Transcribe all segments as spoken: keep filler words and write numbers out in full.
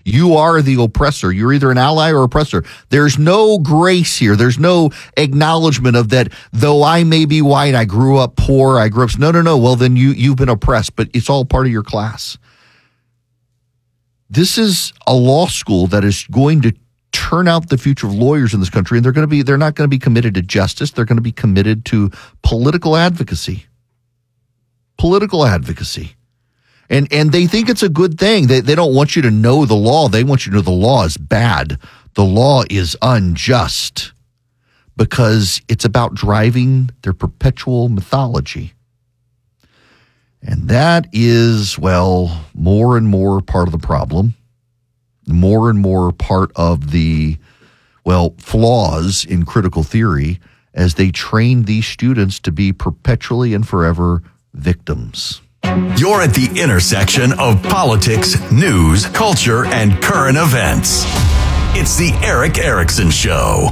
You are the oppressor. You're either an ally or oppressor. There's no grace here. There's no acknowledgement of that. Though I may be white, I grew up poor. I grew up. No, no, no. Well, then you, you've been oppressed, but it's all part of your class. This is a law school that is going to turn out the future of lawyers in this country, and they're going to be, they're not going to be committed to justice. They're going to be committed to political advocacy. Political advocacy. And and they think it's a good thing. They they don't want you to know the law. They want you to know the law is bad. The law is unjust because it's about driving their perpetual mythology. And that is, well, more and more part of the problem, more and more part of the, well, flaws in critical theory as they train these students to be perpetually and forever victims. You're at the intersection of politics, news, culture, and current events. It's the Erick Erickson Show.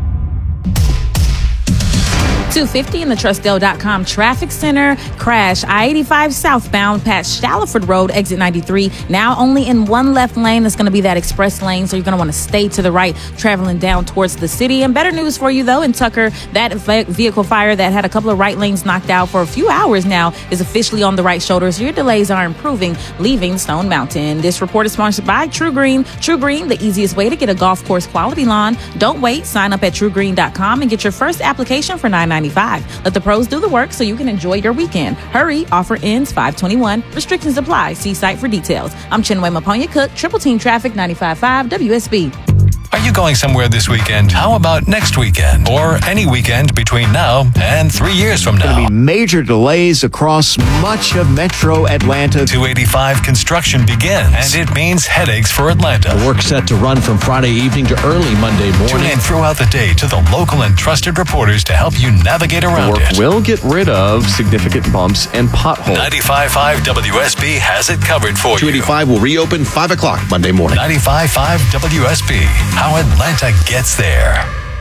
two fifty in the Trustdale dot com traffic center. Crash I eighty-five southbound past Shallowford Road, exit ninety-three. Now only in one left lane. That's going to be that express lane, so you're going to want to stay to the right, traveling down towards the city. And better news for you, though, in Tucker, that vehicle fire that had a couple of right lanes knocked out for a few hours now is officially on the right shoulder, so your delays are improving, leaving Stone Mountain. This report is sponsored by True Green. True Green, the easiest way to get a golf course quality lawn. Don't wait. Sign up at true green dot com and get your first application for nine ninety-five. Let the pros do the work so you can enjoy your weekend. Hurry. Offer ends five twenty-one. Restrictions apply. See site for details. I'm Chinwe Maponya Cook, Triple Team Traffic, ninety-five point five W S B. Are you going somewhere this weekend? How about next weekend? Or any weekend between now and three years from now? Going to be major delays across much of metro Atlanta. two eighty-five construction begins, and it means headaches for Atlanta. The work set to run from Friday evening to early Monday morning. Tune in throughout the day to the local and trusted reporters to help you navigate around the work it. will get rid of significant bumps and potholes. ninety-five point five W S B has it covered for two eighty-five you. Will reopen five o'clock Monday morning. ninety-five point five W S B. How Atlanta gets there.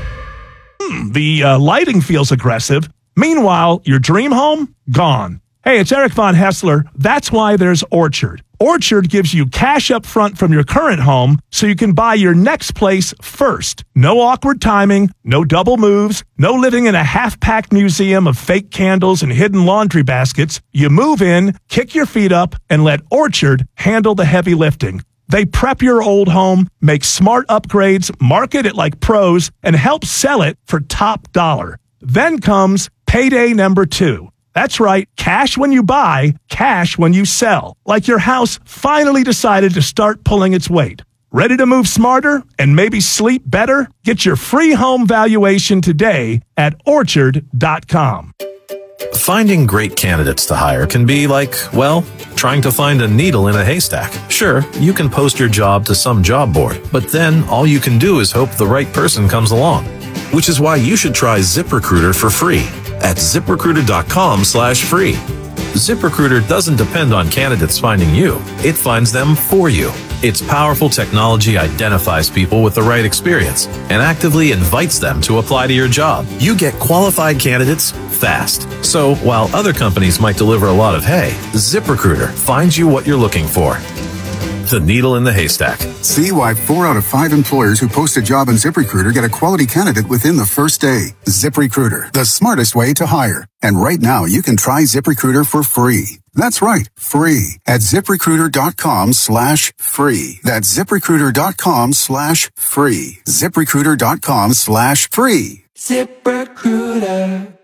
Hmm, the uh, lighting feels aggressive. Meanwhile, your dream home, gone. Hey, it's Eric Von Hessler. That's why there's Orchard. Orchard gives you cash up front from your current home so you can buy your next place first. No awkward timing, no double moves, no living in a half-packed museum of fake candles and hidden laundry baskets. You move in, kick your feet up, and let Orchard handle the heavy lifting. They prep your old home, make smart upgrades, market it like pros, and help sell it for top dollar. Then comes payday number two. That's right, cash when you buy, cash when you sell. Like your house finally decided to start pulling its weight. Ready to move smarter and maybe sleep better? Get your free home valuation today at orchard dot com. Finding great candidates to hire can be like, well, trying to find a needle in a haystack. Sure, you can post your job to some job board, but then all you can do is hope the right person comes along. Which is why you should try ZipRecruiter for free at ziprecruiter dot com slash free. ZipRecruiter doesn't depend on candidates finding you. It finds them for you. Its powerful technology identifies people with the right experience and actively invites them to apply to your job. You get qualified candidates fast. So while other companies might deliver a lot of hay, ZipRecruiter finds you what you're looking for. The needle in the haystack. See why four out of five employers who post a job on ZipRecruiter get a quality candidate within the first day. ZipRecruiter, the smartest way to hire. And right now, you can try ZipRecruiter for free. That's right, free at ziprecruiter dot com slash free. That's ziprecruiter dot com slash free. ziprecruiter dot com slash free. ZipRecruiter.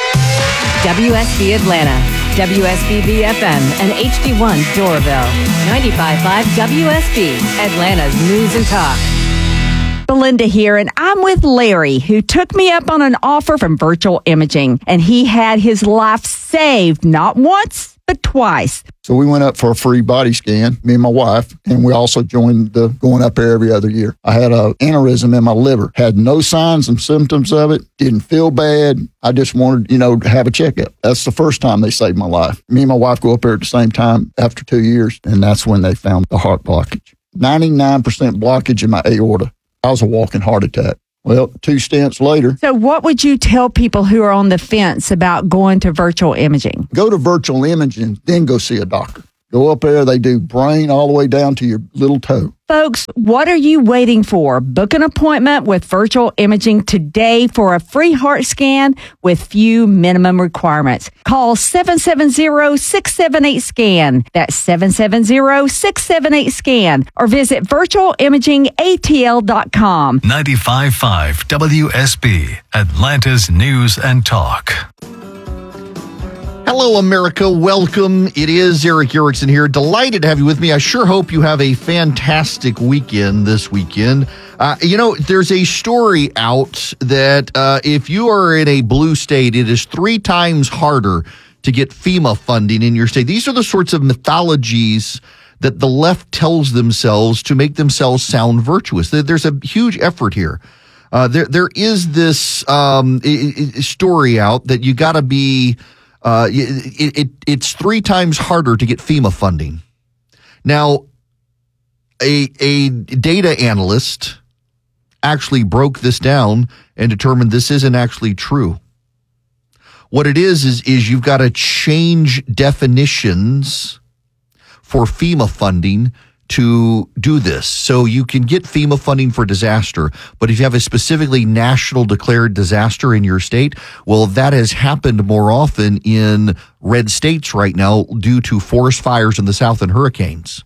W S B Atlanta, W S B B F M, and H D one Doraville. ninety-five point five W S B, Atlanta's News and Talk. Belinda here, and I'm with Larry, who took me up on an offer from Virtual Imaging, and he had his life saved not once, but twice. So we went up for a free body scan, me and my wife, and we also joined the going up there every other year. I had an aneurysm in my liver, had no signs and symptoms of it, didn't feel bad. I just wanted, you know, to have a checkup. That's the first time they saved my life. Me and my wife go up there at the same time after two years, and that's when they found the heart blockage. ninety-nine percent blockage in my aorta. I was a walking heart attack. Well, two stents later. So what would you tell people who are on the fence about going to Virtual Imaging? Go to Virtual Imaging, then go see a doctor. Go up there. They do brain all the way down to your little toe. Folks, what are you waiting for? Book an appointment with Virtual Imaging today for a free heart scan with few minimum requirements. Call seven seven zero, six seven eight, SCAN. That's seven seven zero, six seven eight, SCAN. Or visit virtual imaging a t l dot com. ninety-five point five W S B, Atlanta's News and Talk. Hello, America. Welcome. It is Eric Erickson here. Delighted to have you with me. I sure hope you have a fantastic weekend this weekend. Uh, you know, there's a story out that uh, if you are in a blue state, it is three times harder to get FEMA funding in your state. These are the sorts of mythologies that the left tells themselves to make themselves sound virtuous. There's a huge effort here. Uh, there, there is this um, story out that you got to be... Uh, it, it, it's three times harder to get FEMA funding. Now, a, a data analyst actually broke this down and determined this isn't actually true. What it is, is, is you've got to change definitions for FEMA funding to do this. So you can get FEMA funding for disaster, but if you have a specifically national declared disaster in your state, well, that has happened more often in red states right now due to forest fires in the South and hurricanes.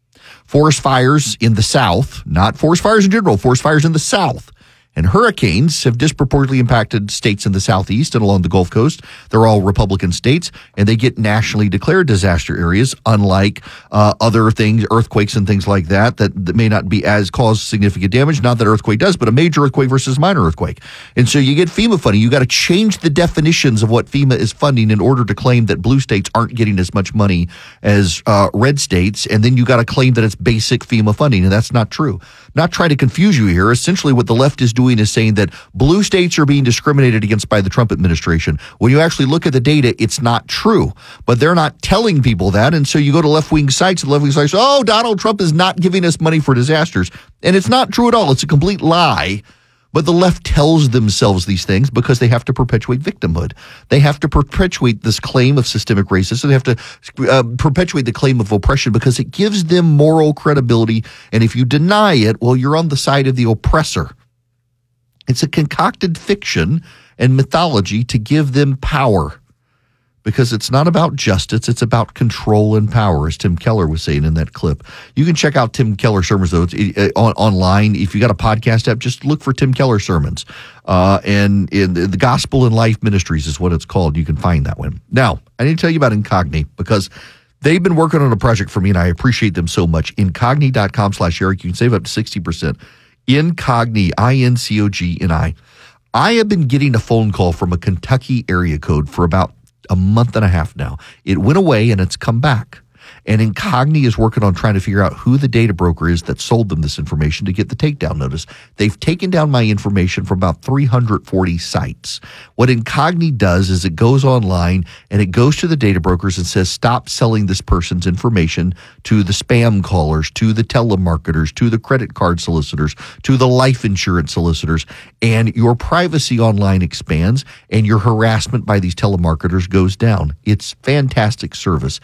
Forest fires in the South, not forest fires in general, forest fires in the South. And hurricanes have disproportionately impacted states in the Southeast and along the Gulf Coast. They're all Republican states, and they get nationally declared disaster areas, unlike uh, other things, earthquakes and things like that, that, that may not be as cause significant damage. Not that earthquake does, but a major earthquake versus minor earthquake. And so you get FEMA funding. You got to change the definitions of what FEMA is funding in order to claim that blue states aren't getting as much money as uh, red states, and then you got to claim that it's basic FEMA funding, and that's not true. Not try to confuse you here. Essentially, what the left is doing is saying that blue states are being discriminated against by the Trump administration. When you actually look at the data, it's not true. But they're not telling people that. And so you go to left-wing sites, and left-wing sites, oh, Donald Trump is not giving us money for disasters. And it's not true at all. It's a complete lie. But the left tells themselves these things because they have to perpetuate victimhood. They have to perpetuate this claim of systemic racism. They have to uh, perpetuate the claim of oppression because it gives them moral credibility. And if you deny it, well, you're on the side of the oppressor. It's a concocted fiction and mythology to give them power because it's not about justice. It's about control and power, as Tim Keller was saying in that clip. You can check out Tim Keller sermons, though, it's, uh, on, online. If you got a podcast app, just look for Tim Keller sermons. Uh, and in the Gospel and Life Ministries is what it's called. You can find that one. Now, I need to tell you about Incogni because they've been working on a project for me, and I appreciate them so much. Incogni.com slash Eric. You can save up to sixty percent. Incogni, I N C O G N I. I have been getting a phone call from a Kentucky area code for about a month and a half now. It went away and it's come back. And Incogni is working on trying to figure out who the data broker is that sold them this information to get the takedown notice. They've taken down my information from about three hundred forty sites. What Incogni does is it goes online and it goes to the data brokers and says, stop selling this person's information to the spam callers, to the telemarketers, to the credit card solicitors, to the life insurance solicitors. And your privacy online expands and your harassment by these telemarketers goes down. It's fantastic service.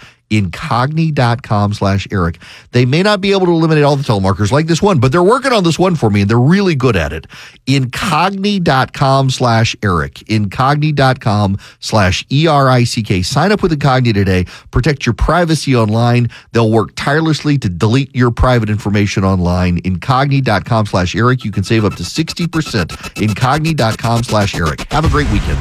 Incogni.com slash Eric. They may not be able to eliminate all the telemarketers like this one, but they're working on this one for me and they're really good at it. Incogni.com slash Eric. Incogni.com slash E R I C K. Sign up with Incogni today. Protect your privacy online. They'll work tirelessly to delete your private information online. Incogni.com slash Eric. You can save up to sixty percent. Incogni.com slash Eric. Have a great weekend.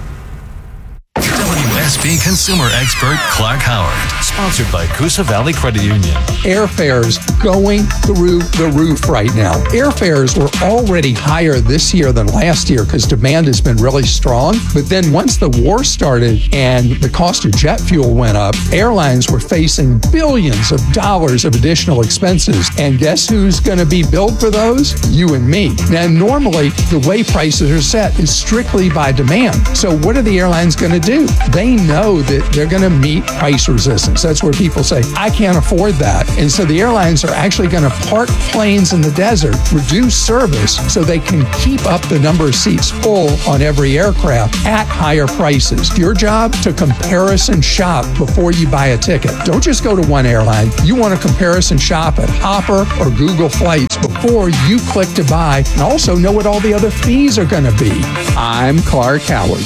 W S B consumer expert Clark Howard, sponsored by Coosa Valley Credit Union. Airfares going through the roof right now. Airfares were already higher this year than last year because demand has been really strong. But then once the war started and the cost of jet fuel went up, airlines were facing billions of dollars of additional expenses. And guess who's going to be billed for those? You and me. Now, normally, the way prices are set is strictly by demand. So what are the airlines going to do? They know that they're going to meet price resistance. That's where people say, I can't afford that. And so the airlines are actually going to park planes in the desert, reduce service so they can keep up the number of seats full on every aircraft at higher prices. Your job to comparison shop before you buy a ticket. Don't just go to one airline. You want to comparison shop at Hopper or Google Flights before you click to buy, and also know what all the other fees are going to be. I'm Clark Howard.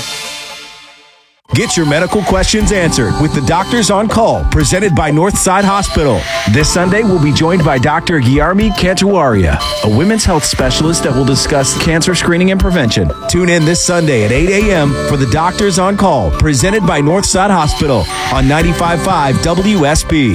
Get your medical questions answered with the Doctors on Call, presented by Northside Hospital. This Sunday, we'll be joined by Doctor Guillermi Cantuaria, a women's health specialist that will discuss cancer screening and prevention. Tune in this Sunday at eight a.m. for the Doctors on Call, presented by Northside Hospital on ninety-five point five W S B.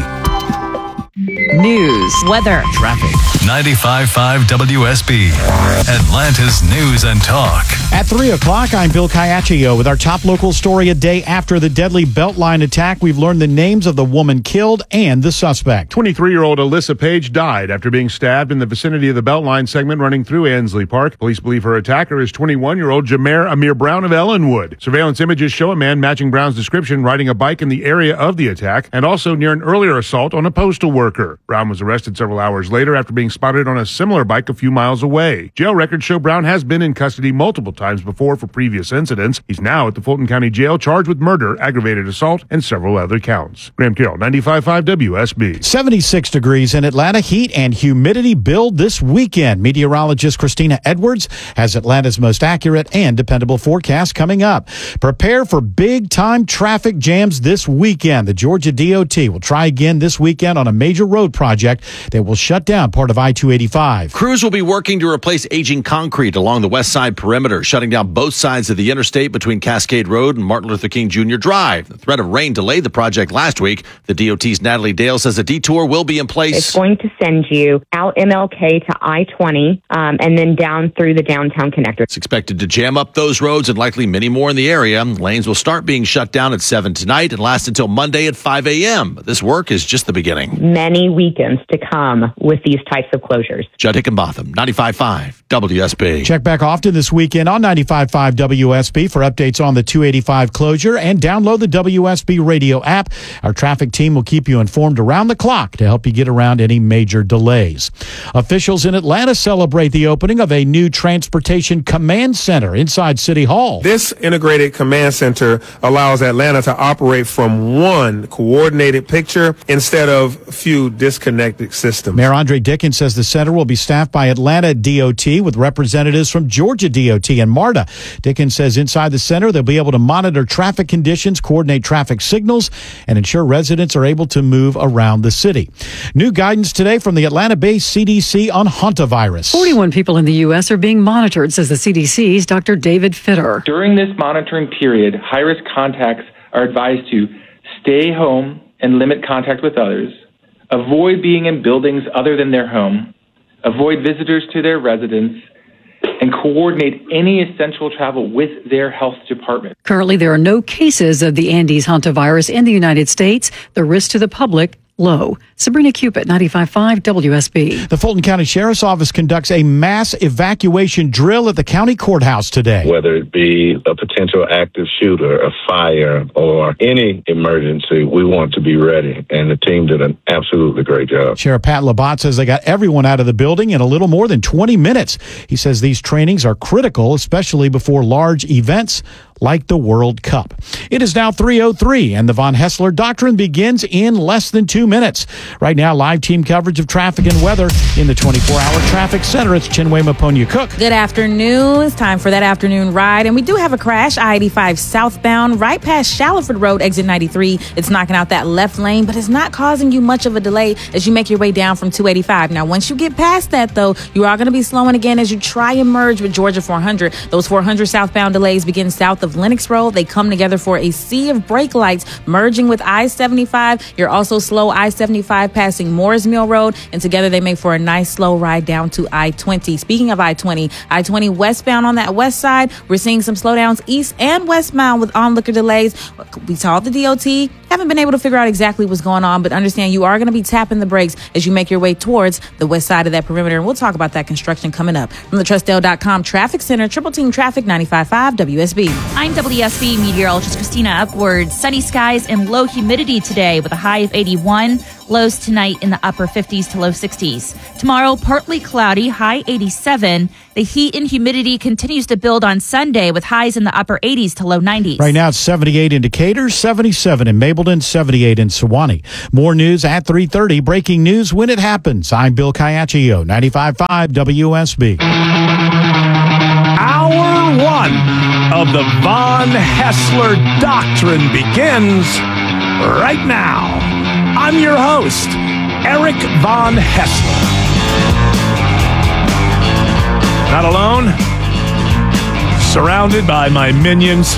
News, weather, traffic. ninety-five point five W S B, Atlanta's News and Talk. At three o'clock, I'm Bill Caiaccio with our top local story. A day after the deadly Beltline attack, we've learned the names of the woman killed and the suspect. twenty-three-year-old Alyssa Page died after being stabbed in the vicinity of the Beltline segment running through Ansley Park. Police believe her attacker is twenty-one-year-old Jameer Amir Brown of Ellenwood. Surveillance images show a man matching Brown's description riding a bike in the area of the attack and also near an earlier assault on a postal worker. Brown was arrested several hours later after being spotted on a similar bike a few miles away. Jail records show Brown has been in custody multiple times before for previous incidents. He's now at the Fulton County Jail charged with murder, aggravated assault, and several other counts. Graham Carroll, ninety-five point five W S B. seventy-six degrees in Atlanta. Heat and humidity build this weekend. Meteorologist Christina Edwards has Atlanta's most accurate and dependable forecast coming up. Prepare for big-time traffic jams this weekend. The Georgia D O T will try again this weekend on a major road project that will shut down part of I two eighty-five. Crews will be working to replace aging concrete along the west side perimeter, shutting down both sides of the interstate between Cascade Road and Martin Luther King Junior Drive. The threat of rain delayed the project last week. The D O T's Natalie Dale says a detour will be in place. It's going to send you out M L K to I twenty um, and then down through the downtown connector. It's expected to jam up those roads and likely many more in the area. Lanes will start being shut down at seven tonight and last until Monday at five a.m. But this work is just the beginning. Many weekends to come with these types of closures. Judd Hickenbotham, ninety-five point five W S B. Check back often this weekend on ninety-five point five W S B for updates on the two eighty-five closure and download the W S B radio app. Our traffic team will keep you informed around the clock to help you get around any major delays. Officials in Atlanta celebrate the opening of a new transportation command center inside City Hall. This integrated command center allows Atlanta to operate from one coordinated picture instead of a few disconnected systems. Mayor Andre Dickens says the center will be staffed by Atlanta D O T with representatives from Georgia D O T and MARTA. Dickens says inside the center, they'll be able to monitor traffic conditions, coordinate traffic signals, and ensure residents are able to move around the city. New guidance today from the Atlanta-based C D C on hantavirus. forty-one people in the U S are being monitored, says the C D C's Doctor David Fitter. During this monitoring period, high-risk contacts are advised to stay home and limit contact with others, avoid being in buildings other than their home, avoid visitors to their residence, and coordinate any essential travel with their health department. Currently, there are no cases of the Andes hantavirus in the United States. The risk to the public, low. Sabrina Cupid, ninety-five point five W S B. The Fulton County Sheriff's Office conducts a mass evacuation drill at the county courthouse today. Whether it be a potential active shooter, a fire, or any emergency, we want to be ready. And the team did an absolutely great job. Sheriff Pat Labatt says they got everyone out of the building in a little more than twenty minutes. He says these trainings are critical, especially before large events like the World Cup. It is now three oh three, and the Von Hessler Doctrine begins in less than two minutes. Right now, live team coverage of traffic and weather in the twenty-four hour traffic center. It's Chinwe Maponya-Cook. Good afternoon. It's time for that afternoon ride, and we do have a crash, I eighty-five southbound, right past Shallowford Road, exit ninety-three. It's knocking out that left lane, but it's not causing you much of a delay as you make your way down from two eighty-five. Now, once you get past that, though, you are going to be slowing again as you try and merge with Georgia four hundred. Those four hundred southbound delays begin south of Lenox Road. They come together for a sea of brake lights merging with I seventy-five. You're also slow I seventy-five passing Moores Mill Road, and together they make for a nice slow ride down to I twenty. Speaking of I twenty, I twenty westbound on that west side, we're seeing some slowdowns east and westbound with onlooker delays. We saw the D O T haven't been able to figure out exactly what's going on, but understand you are going to be tapping the brakes as you make your way towards the west side of that perimeter. And we'll talk about that construction coming up. From the Trust Dale dot com Traffic Center, Triple Team Traffic, ninety-five point five W S B. I'm W S B meteorologist Christina Upward. Sunny skies and low humidity today with a high of eighty-one. Lows tonight in the upper fifties to low sixties. Tomorrow, partly cloudy, high eighty-seven. The heat and humidity continues to build on Sunday with highs in the upper eighties to low nineties. Right now it's seventy-eight in Decatur, seventy-seven in Mableton, seventy-eight in Sewanee. More news at three thirty. Breaking news when it happens. I'm Bill Caiaccio, ninety-five point five W S B. Hour one of the Von Haessler Doctrine begins right now. I'm your host, Eric Von Haessler. Not alone, surrounded by my minions.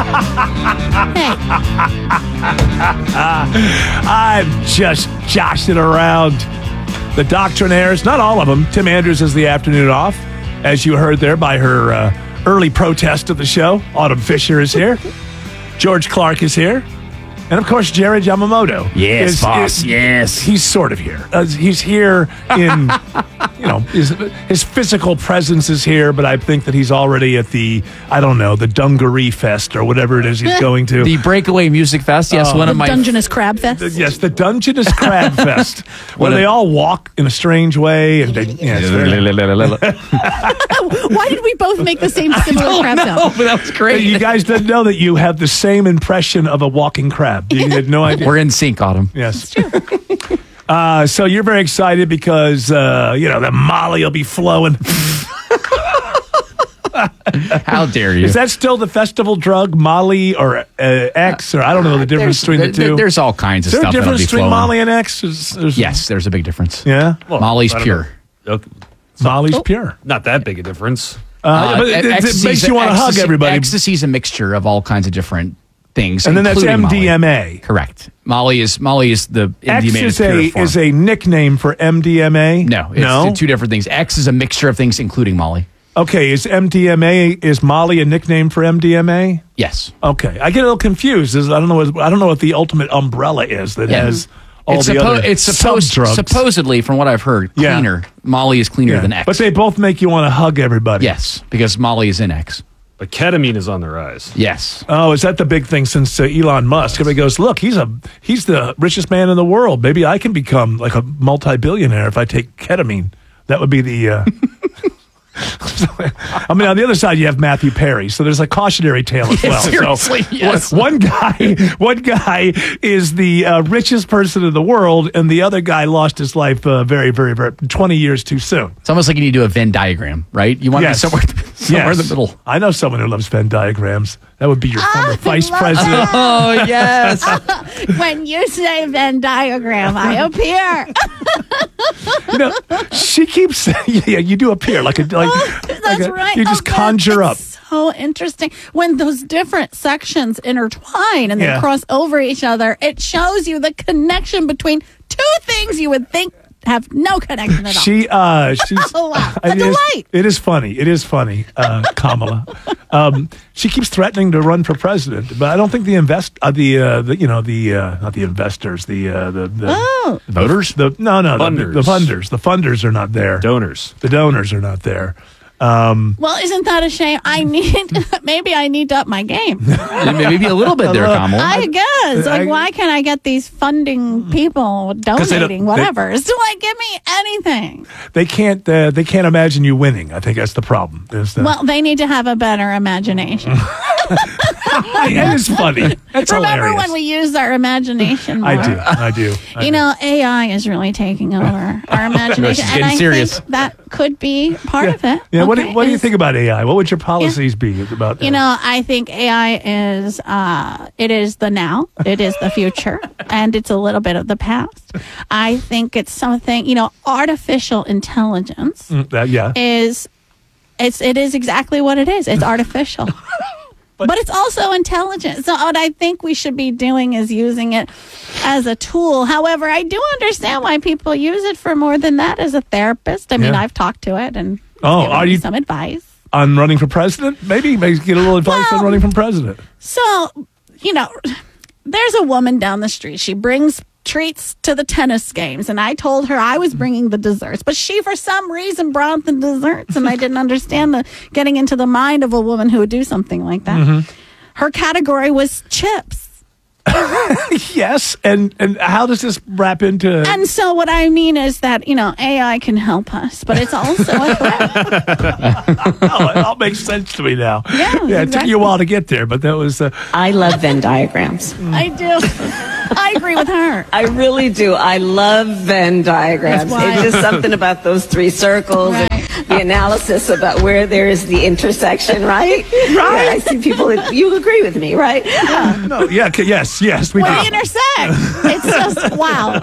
I'm just joshing around the doctrinaires, not all of them. Tim Andrews has the afternoon off, as you heard there by her uh, early protest of the show. Autumn Fisher is here. George Clark is here. And, of course, Jared Yamamoto. Yes, is, boss, is- yes. He's sort of here. Uh, he's here in, you know, his, his physical presence is here, but I think that he's already at the, I don't know, the Dungaree Fest or whatever it is he's going to. The Breakaway Music Fest, yes, Oh. one of The my... Dungeness Crab Fest. The- yes, the Dungeness Crab Fest, where One of- they all walk in a strange way. And they, yeah, it's very- Why did we both make the same similar crab sound? but that was great. You guys didn't know that you have the same impression of a walking crab. You had no idea. We're in sync, Autumn. Yes. Uh, so you're very excited because, uh, you know, the Molly will be flowing. How dare you? Is that still the festival drug, Molly or uh, X? Or I don't know the difference There's- between the there- two. There's all kinds of Is there stuff a that'll difference be between flowing. Molly and X? Is, there's- Yes, there's a big difference. Yeah? Molly's I don't pure. know. Molly's pure. Not that big a difference. Uh, but it, it- it ecstasy's- makes you want to hug ecstasy- everybody. Ecstasy's a mixture of all kinds of different things. And then that's including M D M A. Molly. Correct. Molly is Molly is the X M D M A is pure a, form. is a nickname for M D M A? No, it's no? two different things. X is a mixture of things, including Molly. Okay, is M D M A, is Molly a nickname for M D M A? Yes. Okay, I get a little confused. Is- I don't know. What, I don't know what the ultimate umbrella is that Yeah. has all it's the suppo- other it's supposed sub-drugs. supposedly, from what I've heard, Yeah. cleaner. Molly is cleaner Yeah. than X. But they both make you want to hug everybody. Yes, because Molly is in X. But ketamine is on the rise. Yes. Oh, is that the big thing since uh, Elon Musk? Everybody goes, look, he's a he's the richest man in the world. Maybe I can become like a multi-billionaire if I take ketamine. That would be the. Uh, I mean, on the other side, you have Matthew Perry, so there's a cautionary tale as well. Seriously, so, yes. one, one guy, one guy is the uh, richest person in the world, and the other guy lost his life uh, very, very, very twenty years too soon. It's almost like you need to do a Venn diagram, right? You want Yes. to be somewhere, somewhere in the Yes. middle. I know someone who loves Venn diagrams. That would be your former vice love president. Oh, yes. When you say Venn diagram, I appear. You know, she keeps saying, yeah, you do appear like a like, That's like a- right. You just Oh, conjure up. it's so interesting when those different sections intertwine and Yeah. they cross over each other. It shows you the connection between two things you would think have no connection at all. She, uh, she's Oh, wow. A it is- delight. It is funny. It is funny, uh, Kamala. Um, she keeps threatening to run for president, but I don't think the invest, uh, the, uh, the, you know, the, uh, not the investors, the, uh, the, the Oh. Voters? the, no, no, the, Funders. the funders, the funders are not there. Donors. The donors are not there. Um, Well, isn't that a shame? I need, maybe I need to up my game. Maybe a little bit there, Kamala. I guess. Like, I- why can't I get these funding people they don't- donating they- whatever? So, like, give me anything. they can't, uh, they can't imagine you winning. I think that's the problem. Is that, Well, they need to have a better imagination. it is funny. That's Remember hilarious. when we used our imagination more? I do. I do. I You do. know, A I is really taking over our imagination, she's and getting I serious. think that could be part of it. Yeah. What do, okay? what do you Is- think about A I? What would your policies be about? You uh, know, I think A I is uh, it is the now, it is the future, and it's a little bit of the past. I think it's something. You know, artificial intelligence mm, that, yeah. is it's it is exactly what it is. It's artificial. But, it's also intelligent. So what I think we should be doing is using it as a tool. However, I do understand why people use it for more than that as a therapist. I mean, Yeah. I've talked to it and Oh, given are me you- some advice. On running for president? Maybe maybe get a little advice on running for president. So, you know, there's a woman down the street. She brings treats to the tennis games, and I told her I was bringing the desserts, but she for some reason brought the desserts, and I didn't understand the getting into the mind of a woman who would do something like that. Mm-hmm. Her category was chips. Yes, and and how does this wrap into? And so what I mean is that, you know, A I can help us, but it's also a threat. Oh, it all makes sense to me now. Yeah, yeah. It took you a while to get there, but that was. Uh, I love Venn diagrams. I do. I agree with her. I really do. I love Venn diagrams. That's why. It's just something about those three circles Right. and the analysis about where there is the intersection, right? Right. Yeah, I see people. That, you agree with me, right? Yeah. no, yeah, okay, yes, yes, we When do. we intersect, it's just wow.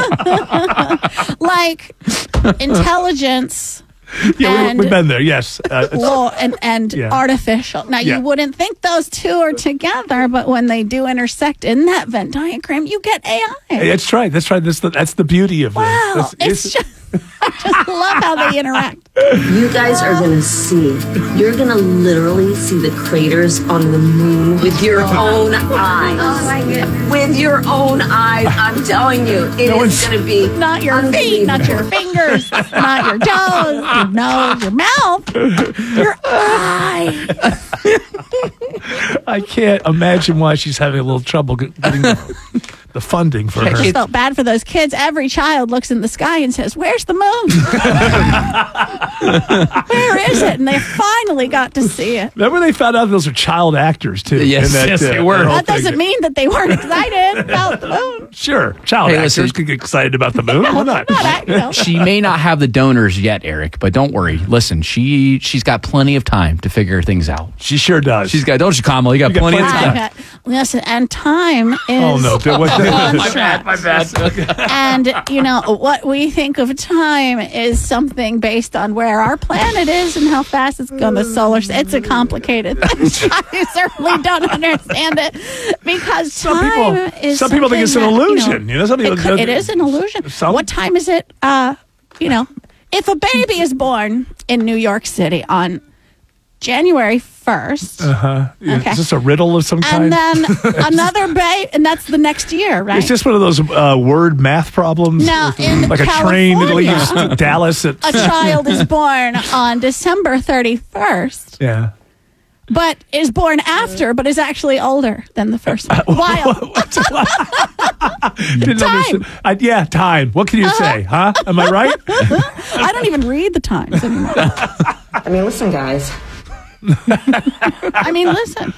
Like intelligence. Yeah, and we, we've been there. Yes, uh, it's- law and, and Yeah. artificial. Now, Yeah. you wouldn't think those two are together, but when they do intersect in that Venn diagram, you get A I. That's right. That's right. That's the that's the beauty of Wow, this. it's just, I just love how they interact. You guys are gonna see. You're gonna literally see the craters on the moon with your own eyes. Oh my goodness. With your own eyes, I'm telling you, it No is one's- gonna be Not your feet, not your fingers, not your toes, your nose, your mouth, your eye. I can't imagine why she's having a little trouble get- getting the, the funding for I her. just felt bad for those kids. Every child looks in the sky and says, "Where's the moon? Where is it?" And they finally got to see it. Remember, they found out those are child actors too. Yes, in yes, they were. that whole That doesn't thing. mean that they weren't excited about the moon. Sure, child Hey, actors listen. could get excited about the moon. Why not? Not act- you know. She may not have the donors yet, Eric, but don't worry. Listen, she she's got plenty of time to figure things out. She sure does. She's got, don't you, Kamala? You got, You got plenty, plenty of of time. I got- Listen, and time is Oh no! Dude, what- a my construct. bad. My bad. And, you know, what we think of time is something based on where our planet is and how fast it's going. The solar, it's a complicated thing. I certainly don't understand it because Some time people- is some people think it's an something that, illusion, you know, some people- it, could- it is an illusion. Some- What time is it? Uh, you know, if a baby is born in New York City on January first, Uh huh. Okay. Is this a riddle of some kind? and then another baby, and that's the next year, right? It's just one of those uh, word math problems. Now, in like a train that California, leaves to Dallas. At, a child is born on December thirty-first, yeah. but is born after, but is actually older than the first one. Wild. Didn't Time. understand. I, yeah, time. What can you Uh-huh. say? Huh? Am I right? I don't even read the times anymore. I mean, listen, guys. I mean, listen.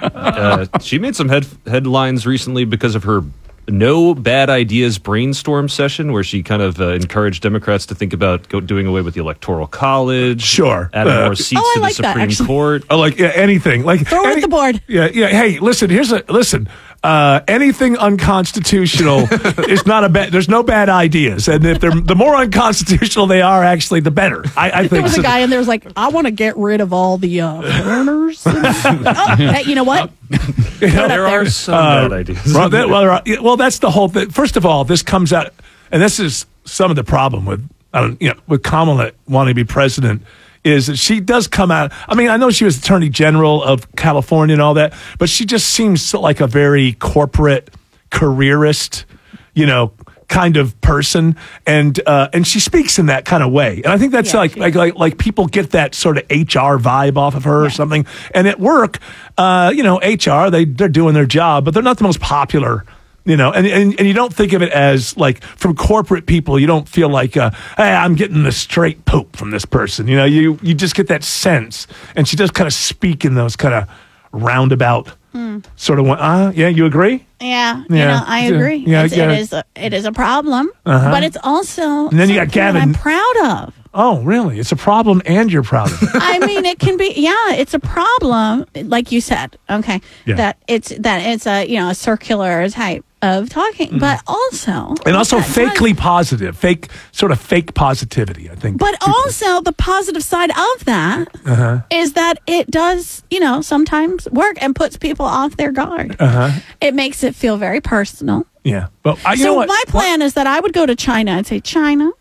Uh, she made some head- headlines recently because of her no bad ideas brainstorm session, where she kind of uh, encouraged Democrats to think about go- doing away with the Electoral College, Sure, adding Uh, more seats Oh, I to like the that, Supreme actually. Court. Oh, like yeah, anything. Like Throw it any- at the board. Yeah, yeah. Hey, listen. Here's a listen. Uh, anything unconstitutional is not a bad. There's no bad ideas, and if they're the more unconstitutional they are, actually, the better. I, I There think. was so. a guy in there was like, I want to get rid of all the uh, foreigners. oh, hey, you know what? You know, There are some Uh, bad ideas. Well, that, well, there are- yeah, well, that's the whole thing. First of all, this comes out, and this is some of the problem with, I don't, you know, with Kamala wanting to be president, is that she does come out. I mean, I know she was Attorney General of California and all that, but she just seems so like a very corporate careerist, you know, kind of person, and uh, and she speaks in that kind of way, and I think that's Yeah, like, she- like like like people get that sort of H R vibe off of her or something. And at work, uh, you know, H R they they're doing their job, but they're not the most popular. You know, and, and and you don't think of it as like from corporate people. You don't feel like, uh, hey, I'm getting the straight poop from this person. You know, you you just get that sense, and she does kind of speak in those kind of roundabout Hmm. sort of. Uh, yeah, you agree? Yeah, you Yeah. know, I Yeah. agree. Yeah, I it's, get it it. is a, it is a problem, Uh-huh. but it's also And then you got something that Gavin- I'm proud of. Oh, really? It's a problem, and you're proud of it. I mean, it can be. Yeah, it's a problem, like you said. Okay, Yeah. that it's that it's a you know a circular type of talking, but also And also that- fakely positive, fake sort of fake positivity. I think. But also the positive side of that is Uh-huh. that it does, you know, sometimes work and puts people off their guard. Uh huh. It makes it feel very personal. Yeah. But I, you know So what? my plan is that I would go to China and say, China,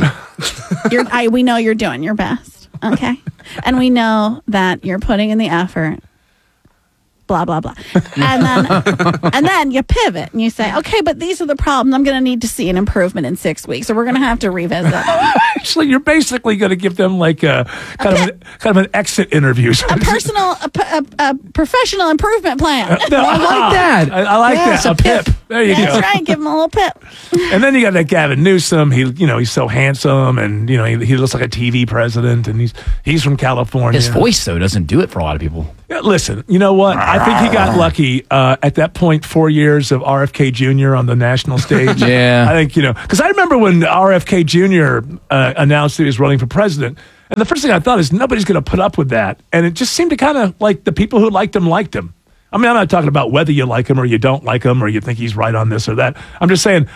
you're, I, we know you're doing your best, okay, and we know that you're putting in the effort blah, blah, blah. And then, and then you pivot and you say, okay, but these are the problems. I'm going to need to see an improvement in six weeks. So we're going to have to revisit. Actually, you're basically going to give them like a kind, of an, kind of an exit interview. A personal, a, a, a professional improvement plan. Uh, no, I like that. I, I like yes, that. A pip. pip. There you That's go. That's right. Give him a little pip. And then you got that Gavin Newsom. He, you know, he's so handsome, and you know, he, he looks like a T V president, and he's he's from California. His voice though doesn't do it for a lot of people. Yeah, listen, you know what? I think he got lucky uh, at that point. Four years of R F K Junior on the national stage. Yeah, I think you know because I remember when R F K Junior uh, announced that he was running for president, and the first thing I thought is nobody's going to put up with that, and it just seemed to kind of like the people who liked him liked him. I mean, I'm not talking about whether you like him or you don't like him or you think he's right on this or that. I'm just saying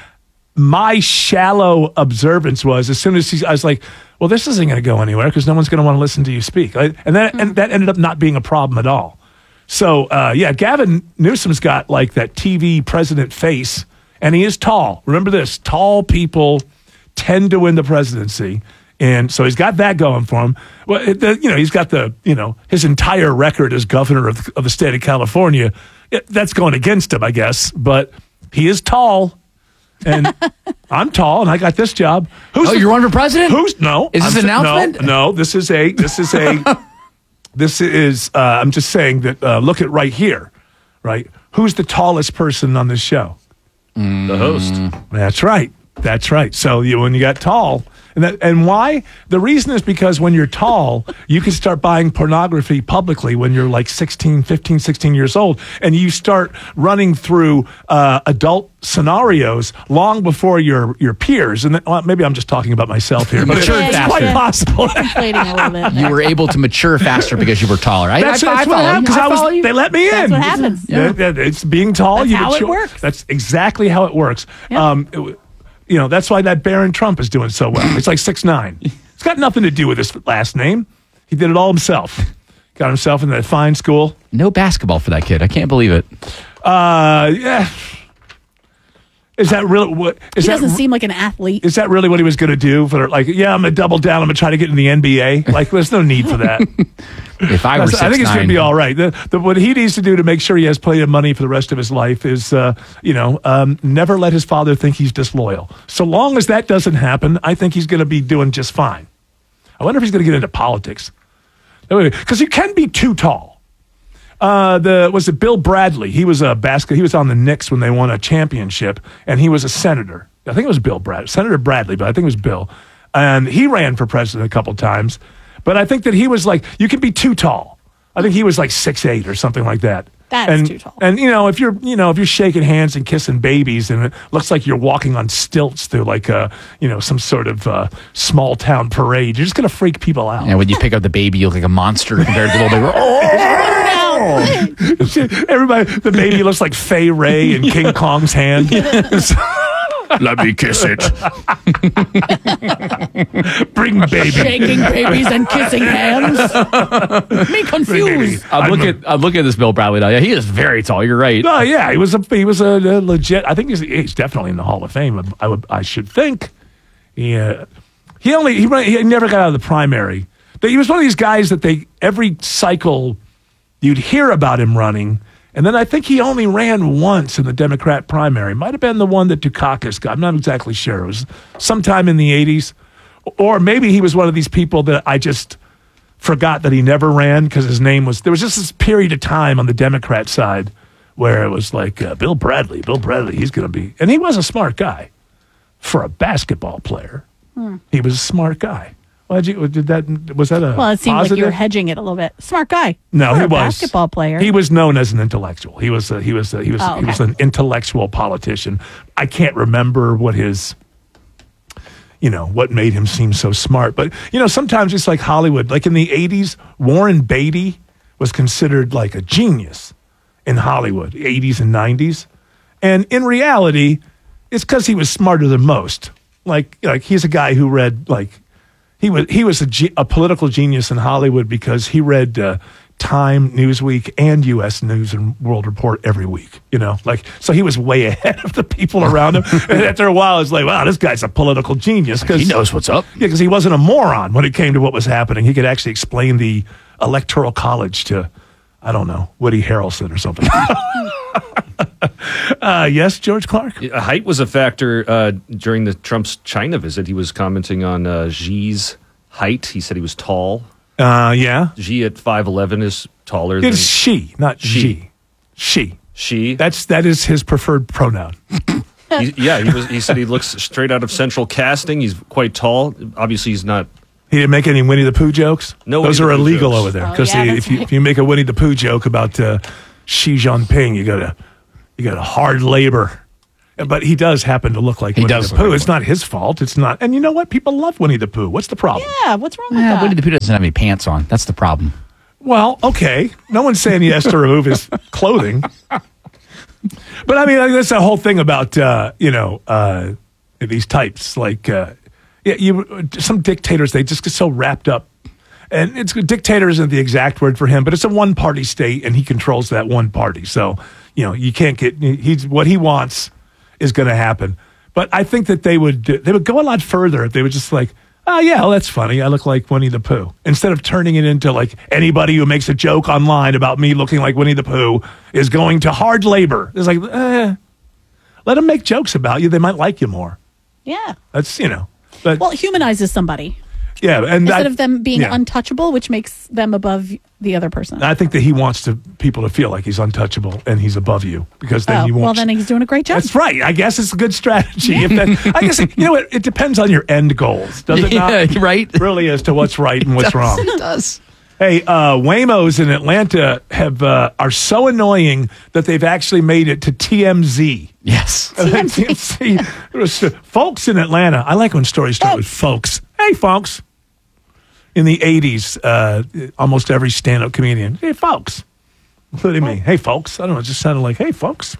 my shallow observance was as soon as he, I was like, well, this isn't going to go anywhere because no one's going to want to listen to you speak. And that, and that ended up not being a problem at all. So, uh, yeah, Gavin Newsom's got like that T V president face, and he is tall. Remember this, tall people tend to win the presidency. And so he's got that going for him. Well, it, the, you know, he's got the, you know, his entire record as governor of, of the state of California. It, that's going against him, I guess. But he is tall, and I'm tall, and I got this job. Who's oh, the, you're running for president? Who's no? Is this I'm, an announcement? No, no. This is a. This is a. this is. Uh, I'm just saying that. Uh, look at right here, right? Who's the tallest person on this show? Mm. The host. That's right. That's right. So you, when you got tall. And, that, and why? The reason is because when you're tall, you can start buying pornography publicly when you're like sixteen, fifteen, sixteen years old. And you start running through uh, adult scenarios long before your your peers. And then, well, maybe I'm just talking about myself here, but Matured it's faster. quite possible. Inflating a little bit. You were able to mature faster because you were taller. I, that's I, that's I what happened. Because I, I was, they let me in. That's what happens. Yeah. Yeah, it's being tall. That's you how mature. it works. That's exactly how it works. Yep. Um, it, You know, that's why that Barron Trump is doing so well. It's like six nine. It's got nothing to do with his last name. He did it all himself. Got himself in that fine school. No basketball for that kid. I can't believe it. Uh, yeah. Is that really what? Is He that, doesn't seem like an athlete. Is that really what he was going to do? For like, yeah, I'm going to double down. I'm going to try to get in the N B A. Like, there's no need for that. If I were six, I think it's going to nine. be all right. The, the, what he needs to do to make sure he has plenty of money for the rest of his life is, uh, you know, um, never let his father think he's disloyal. So long as that doesn't happen, I think he's going to be doing just fine. I wonder if he's going to get into politics. Because you can be too tall. Uh, the was it Bill Bradley? He was a basket. He was on the Knicks when they won a championship, and he was a senator. I think it was Bill Brad, Senator Bradley, but I think it was Bill, and he ran for president a couple times. But I think that he was like, you can be too tall. I think he was like six eight or something like that. That's and, too tall. And you know, if you're, you know, if you're shaking hands and kissing babies, and it looks like you're walking on stilts through like a, you know, some sort of uh, small town parade, you're just gonna freak people out. And when you pick up the baby, you look like a monster compared to the little baby. Everybody, the baby looks like Fay Ray in King Kong's hand. Let me kiss it. Bring baby. Shaking babies and kissing hands. Me confused. I'm looking at I'm looking at this Bill Bradley now. Yeah, he is very tall. You're right. Oh yeah, he was a he was a, a legit. I think he's, he's definitely in the Hall of Fame. I would I should think. Yeah, he only he ran- he never got out of the primary. But he was one of these guys that they every cycle you'd hear about him running. And then I think he only ran once in the Democrat primary. Might have been the one that Dukakis got. I'm not exactly sure. It was sometime in the eighties. Or maybe he was one of these people that I just forgot that he never ran because his name was... There was just this period of time on the Democrat side where it was like, uh, Bill Bradley, Bill Bradley, he's going to be... And he was a smart guy. For a basketball player, Hmm. he was a smart guy. Why'd you, did that, was that a Well, it seemed positive? like you were hedging it a little bit. Smart guy. No, For he a was basketball player. He was known as an intellectual. He was a, he was a, he was Oh, he was okay. an intellectual politician. I can't remember what his, you know, what made him seem so smart. But you know, sometimes it's like Hollywood. Like in the eighties, Warren Beatty was considered like a genius in Hollywood, eighties and nineties, and in reality, it's because he was smarter than most. Like like he's a guy who read like. He was he was a, ge- a political genius in Hollywood because he read uh, Time, Newsweek, and U S News and World Report every week. You know, like so he was way ahead of the people around him. And after a while, it's like, wow, this guy's a political genius because He knows what's up. Yeah, because he wasn't a moron when it came to what was happening. He could actually explain the Electoral College to I don't know, Woody Harrelson or something. uh, yes, George Clark? Yeah, height was a factor uh, during the Trump's China visit. He was commenting on uh, Xi's height. He said he was tall. Uh, yeah. Xi at five eleven is taller than... It's she, not she. She. She. That's, that is his preferred pronoun. he, yeah, he, was, he said he looks straight out of Central Casting. He's quite tall. Obviously, he's not... He didn't make any Winnie the Pooh jokes? No, Those Winnie are the Pooh illegal jokes. over there. Oh, Because yeah, if, that's you, right. if you make a Winnie the Pooh joke about uh, Xi Jinping, you got to you got to hard labor. But he does happen to look like He Winnie does the look Pooh. like It's not his fault. It's not. And you know what? People love Winnie the Pooh. What's the problem? Yeah, what's wrong with Yeah, that? Winnie the Pooh doesn't have any pants on. That's the problem. Well, okay. No one's saying he has to remove his clothing. But I mean, that's the whole thing about, uh, you know, uh, these types. Like, uh, yeah, you, some dictators, they just get so wrapped up. And it's dictator isn't the exact word for him, but it's a one party state and he controls that one party. So, you know, you can't get, he's, what he wants is going to happen. But I think that they would, they would go a lot further if they were just like, oh, yeah, well, that's funny. I look like Winnie the Pooh. Instead of turning it into like anybody who makes a joke online about me looking like Winnie the Pooh is going to hard labor. It's like, eh, let them make jokes about you. They might like you more. Yeah. That's, you know. But, Well, it humanizes somebody. yeah. And Instead I, of them being yeah. untouchable, which makes them above the other person. I think that he wants to people to feel like he's untouchable and he's above you because then Oh, you won't. well, then he's doing a great job. That's right. I guess it's a good strategy. If that, I guess you know it, it depends on your end goals, does it Yeah, not? right. Really, as to what's right and what's wrong. It does. Hey, uh, Waymos in Atlanta have uh, are so annoying that they've actually made it to T M Z. Yes. T M Z. It was, uh, folks in Atlanta. I like when stories start with folks. Hey, folks. In the eighties, uh, almost every stand-up comedian, hey, folks, including me. Hey, folks. I don't know. It just sounded like, hey, folks.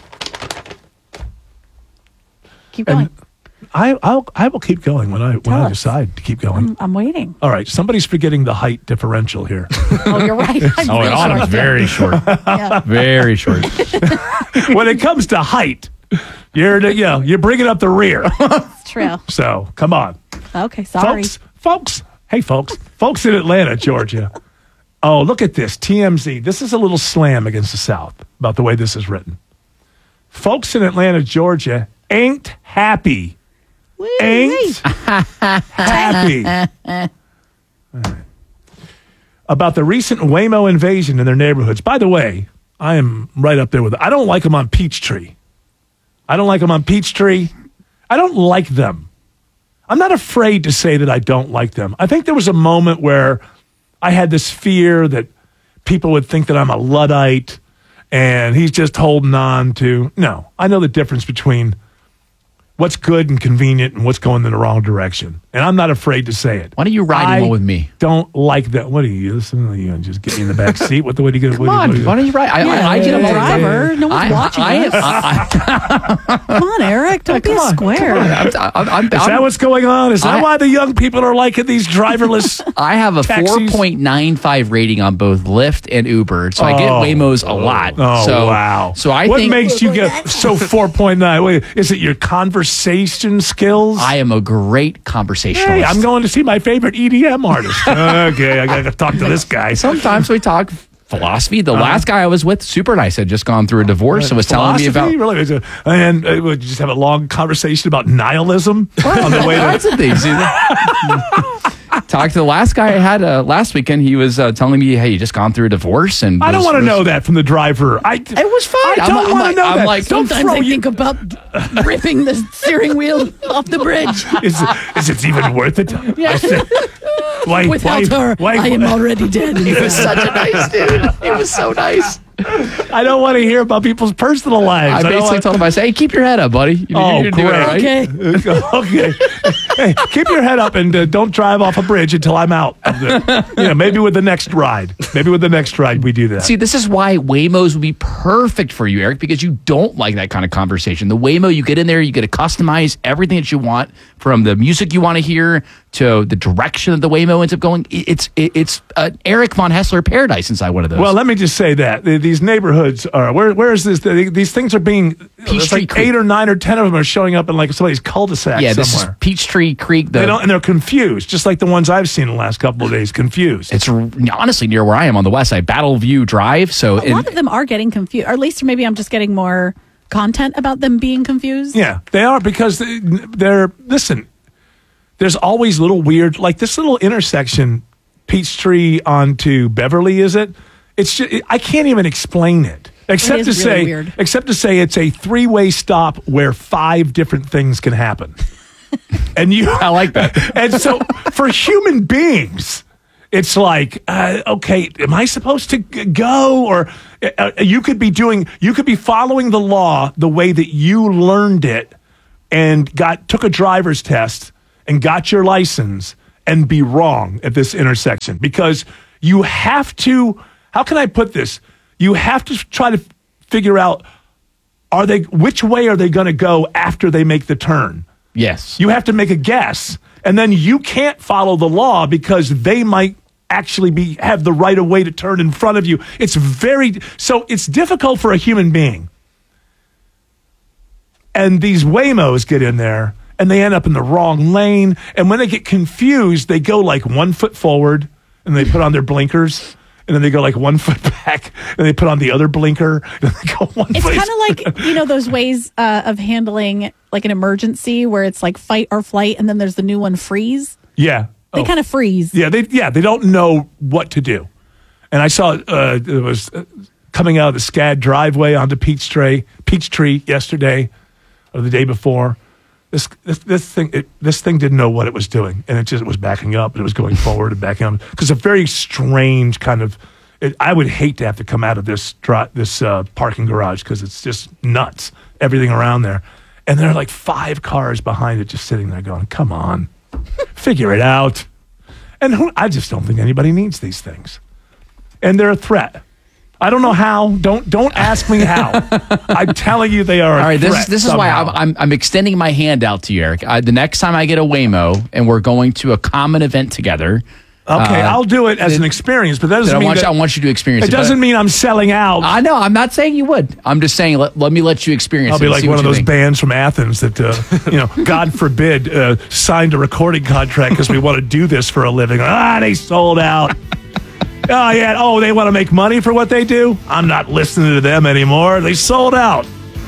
Keep going. And I I'll, I will keep going when I when Tell I us. decide to keep going. I'm, I'm waiting. All right, somebody's forgetting the height differential here. Oh, you're right. I'm Oh, and really Autumn's short. very short. Yeah. Very short. When it comes to height, you're the- you know you're bringing up the rear. It's true. So come on, Okay, sorry. folks, folks. Hey, folks, folks in Atlanta, Georgia. Oh, look at this T M Z. This is a little slam against the South about the way this is written. Folks in Atlanta, Georgia, ain't happy. Ain't happy. All right. About the recent Waymo invasion in their neighborhoods. By the way, I am right up there with it. I don't like them on Peachtree. I don't like them on Peachtree. I don't like them. I'm not afraid to say that I don't like them. I think there was a moment where I had this fear that people would think that I'm a Luddite and he's just holding on to. No, I know the difference between what's good and convenient and what's going in the wrong direction. And I'm not afraid to say it. Why don't you ride I one with me? Don't like that. What are you? Listen, you gonna just get me in the back seat? What the way do you get? Come on, why don't you ride? I, Yeah, I, I get you're him the all the time. driver. No one's I- watching I, us. I, I, Come on, Eric. Don't be a square. I'm, I'm, I'm, Is that I'm- what's going on? Is that I- why the young people are liking these driverless? I have a taxis? four point nine five rating on both Lyft and Uber, so I get Oh. Waymos a lot. Oh, so, wow. So I what think makes you get so four point nine? Wait, is it your conversation skills? I am a great conversationalist. Hey, I'm going to see my favorite E D M artist. Okay, I got to talk to this guy. Sometimes we talk philosophy. The Uh-huh. last guy I was with, super nice, had just gone through a divorce and was telling me about Philosophy? Really? Is it- And uh, would you just have a long conversation about nihilism on the way all kinds to. of things. Talked to the last guy I had uh, last weekend. He was uh, telling me, "Hey, you just gone through a divorce," and I don't was- want to was- know that from the driver. I, It was fine. I I'm- don't I'm want like- to know I'm that. like- don't Sometimes throw I you. think about ripping the steering wheel off the bridge. Is, is it even worth it? Yeah. I said, why, Without why, her, why, I am already dead. He was such a nice dude. He was so nice. I don't want to hear about people's personal lives. I don't basically want- told him, I said, "Hey, keep your head up, buddy. You, Oh, you're doing great. it right." Okay. okay. Hey, keep your head up and uh, don't drive off a bridge until I'm out. Of the, you know, maybe with the next ride. Maybe with the next ride we do that. See, this is why Waymos would be perfect for you, Eric, because you don't like that kind of conversation. The Waymo, you get in there, you get to customize everything that you want, from the music you want to hear to the direction that the Waymo ends up going. It- It's it, it's an Eric Von Hessler paradise inside one of those. Well, let me just say that The- these neighborhoods are where where is this? the- These things are being There's like eight or nine or ten of them are showing up in like somebody's cul-de-sac Yeah, this somewhere. is Peachtree Creek. The, They don't, and they're confused, just like the ones I've seen in the last couple of days. Confused. It's r- honestly near where I am on the west side, Battleview Drive. So A in- lot of them are getting confused, or at least maybe I'm just getting more content about them being confused. Yeah, they are because they- they're, listen, there's always little weird, like this little intersection, Peachtree onto Beverly, is it? It's just, I can't even explain it. Except It to is really say, weird. except to say, it's a three-way stop where five different things can happen, and you. I like that. And so, for human beings, it's like, uh, okay, am I supposed to g- go, or uh, you could be doing, you could be following the law the way that you learned it, and got took a driver's test and got your license, and be wrong at this intersection because you have to. How can I put this? You have to try to figure out, are they, which way are they going to go after they make the turn? Yes. You have to make a guess. And then you can't follow the law because they might actually be have the right of way to turn in front of you. It's very, so it's difficult for a human being. And these Waymos get in there and they end up in the wrong lane. And when they get confused, they go like one foot forward and they put on their blinkers. And then they go like one foot back, and they put on the other blinker, and they go one It's foot. kind of like, you know, those ways uh, of handling like an emergency where it's like fight or flight, and then there's the new one, freeze. Yeah. They Oh. kind of freeze. Yeah, they yeah they don't know what to do. And I saw uh, it was uh, coming out of the SCAD driveway onto Peachtree, Peachtree yesterday or the day before. This this, this thing it, this thing didn't know what it was doing, and it just it was backing up and it was going forward and backing up because a very strange kind of. It, I would hate to have to come out of this dri- this uh, parking garage because it's just nuts. Everything around there, and there are like five cars behind it, just sitting there going, "Come on, figure it out." And who, I just don't think anybody needs these things, and they're a threat. I don't know how. Don't don't ask me how. I'm telling you, they are. A All right, this threat is this is why I'm, somehow. I'm I'm extending my hand out to you, Eric. I, the next time I get a Waymo and we're going to a common event together. Okay, uh, I'll do it as an experience, but that doesn't then I mean want, that, you, I want you to experience it. it doesn't but- mean I'm selling out. I know. I'm not saying you would. I'm just saying let, let me let you experience I'll it. be and like see one what of you those think. bands from Athens that, uh, you know, God forbid, uh, signed a recording contract because we want to do this for a living. Ah, they sold out. Oh, yeah. Oh, they want to make money for what they do? I'm not listening to them anymore. They sold out.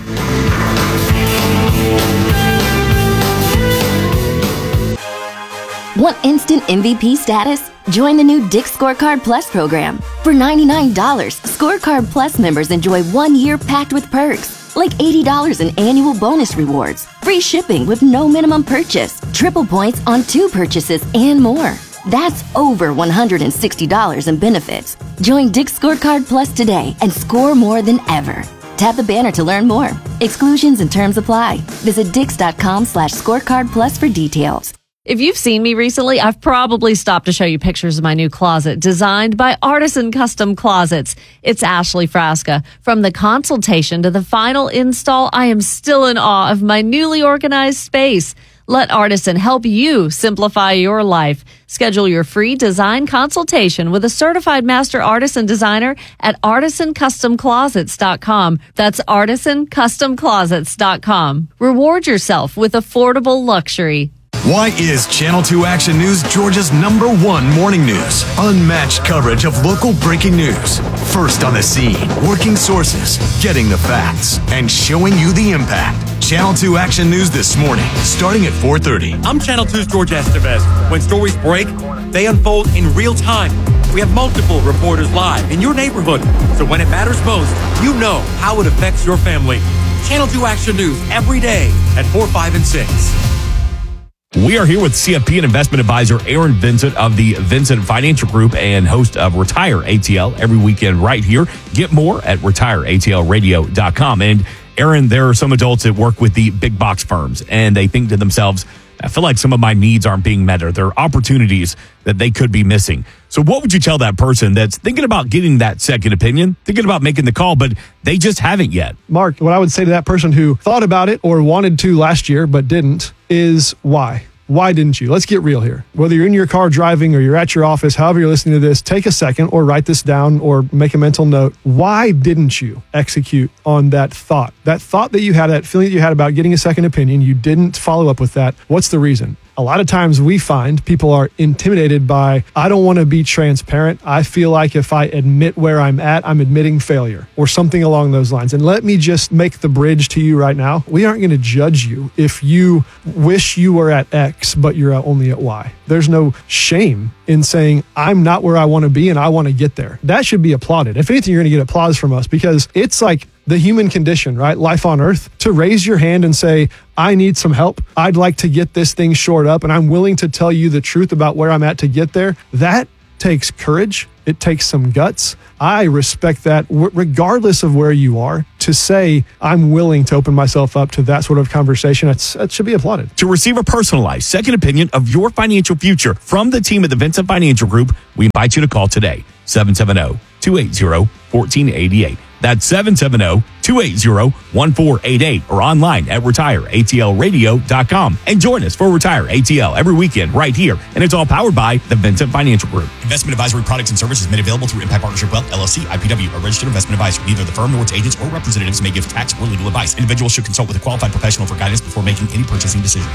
Want instant M V P status? Join the new Dick's Scorecard Plus program. For ninety-nine dollars, Scorecard Plus members enjoy one year packed with perks, like eighty dollars in annual bonus rewards, free shipping with no minimum purchase, triple points on two purchases, and more. That's over one hundred sixty dollars in benefits. Join Dick's Scorecard Plus today and score more than ever. Tap the banner to learn more. Exclusions and terms apply. Visit dix.com slash scorecard plus for details. If you've seen me recently, I've probably stopped to show you pictures of my new closet designed by Artisan Custom Closets. It's Ashley Frasca. From the consultation to the final install, I am still in awe of my newly organized space. Let Artisan help you simplify your life. Schedule your free design consultation with a certified master artisan designer at artisan custom closets dot com. That's artisan custom closets dot com. Reward yourself with affordable luxury. Why is Channel two Action News Georgia's number one morning news? Unmatched coverage of local breaking news. First on the scene, working sources, getting the facts, and showing you the impact. Channel two Action News this morning, starting at four thirty. I'm Channel two's George Estevez. When stories break, they unfold in real time. We have multiple reporters live in your neighborhood, so when it matters most, you know how it affects your family. Channel two Action News every day at four, five, and six. We are here with C F P and investment advisor Aaron Vincent of the Vincent Financial Group and host of Retire A T L every weekend right here. Get more at retire A T L radio dot com. And Aaron, there are some adults that work with the big box firms and they think to themselves, I feel like some of my needs aren't being met or there are opportunities that they could be missing. So what would you tell that person that's thinking about getting that second opinion, thinking about making the call, but they just haven't yet? Mark, what I would say to that person who thought about it or wanted to last year but didn't is why. why didn't you? Let's get real here. Whether you're in your car driving or you're at your office, however you're listening to this, take a second or write this down or make a mental note. Why didn't you execute on that thought? That thought that you had, that feeling that you had about getting a second opinion, you didn't follow up with that. What's the reason? A lot of times we find people are intimidated by, I don't want to be transparent. I feel like if I admit where I'm at, I'm admitting failure or something along those lines. And let me just make the bridge to you right now. We aren't going to judge you if you wish you were at X, but you're only at Y. There's no shame in saying, I'm not where I want to be and I want to get there. That should be applauded. If anything, you're going to get applause from us because it's like the human condition, right? Life on earth, to raise your hand and say, I need some help. I'd like to get this thing shored up and I'm willing to tell you the truth about where I'm at to get there. That takes courage. It takes some guts. I respect that regardless of where you are. To say, I'm willing to open myself up to that sort of conversation, that's, that should be applauded. To receive a personalized second opinion of your financial future from the team at the Vincent Financial Group, we invite you to call today, seven seven zero, two eight zero, one four eight eight. That's seven seven zero, two eight zero, one four eight eight or online at retire A T L radio dot com. And join us for Retire A T L every weekend right here. And it's all powered by the Vincent Financial Group. Investment advisory products and services made available through Impact Partnership Wealth, L L C, I P W, a registered investment advisor. Neither the firm nor its agents or representatives may give tax or legal advice. Individuals should consult with a qualified professional for guidance before making any purchasing decisions.